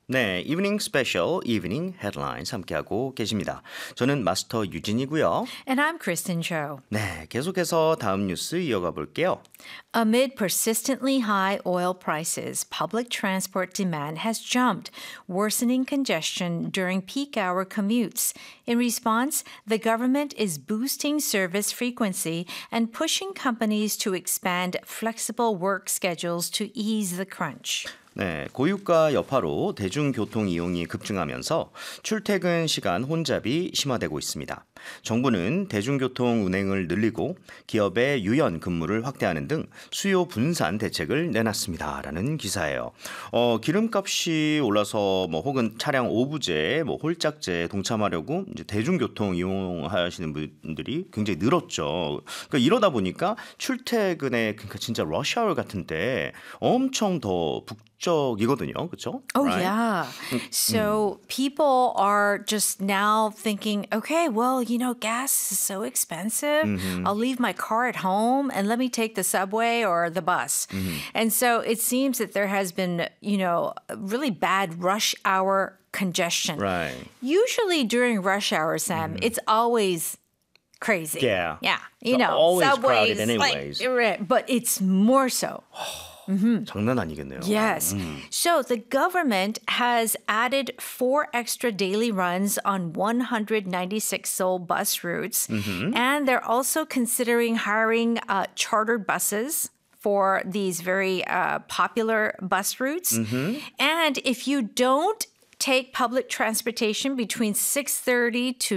네, 이브닝 스페셜, 이브닝 헤드라인스 함께하고 계십니다. 저는 마스터 유진이고요. And I'm Kristen Cho. 네, 계속해서 다음 뉴스 이어가 볼게요. Amid persistently high oil prices, public transport demand has jumped, worsening congestion during peak hour commutes. In response, the government is boosting service frequency and pushing companies to expand flexible work schedules to ease the crunch. 네, 고유가 여파로 대중교통 이용이 급증하면서 출퇴근 시간 혼잡이 심화되고 있습니다. 정부는 대중교통 운행을 늘리고 기업의 유연 근무를 확대하는 등 수요 분산 대책을 내놨습니다라는 기사예요. 기름값이 올라서 혹은 차량 오부제, 홀짝제 동참하려고 이제 대중교통 이용하시는 분들이 굉장히 늘었죠. 그러니까 이러다 보니까 출퇴근에 그러니까 진짜 러시아워 같은데 엄청 더 북적이거든요. 그렇죠? Oh, Right? yeah. So people are just now thinking, okay, well, gas is so expensive. I'll leave my car at home and let me take the subway or the bus. And so it seems that there has been, really bad rush hour congestion. Right. Usually during rush hour, Sam, it's always crazy. Yeah. Yeah. It's always crowded subways, anyways. but it's more so. 장난 아니겠네요. Yes. So the government has added 4 extra daily runs on 196 Seoul bus routes. And they're also considering hiring chartered buses for these very popular bus routes. And if you don't take public transportation between 6:30 to